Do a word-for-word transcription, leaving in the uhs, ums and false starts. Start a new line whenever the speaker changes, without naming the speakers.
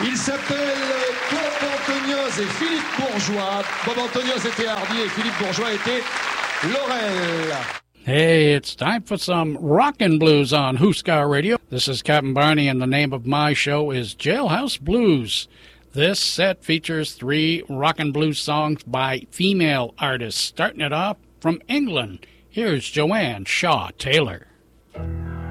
Il s'appelle Bob Antonios et Philippe Bourgeois. Bob Antonios était Hardy et Philippe Bourgeois était Laurel.
Hey, it's time for some rockin' blues on Huskar Radio. This is Captain Barney, and the name of my show is Jailhouse Blues. This set features three rockin' blues songs by female artists, starting it off from England. Here's Joanne Shaw Taylor.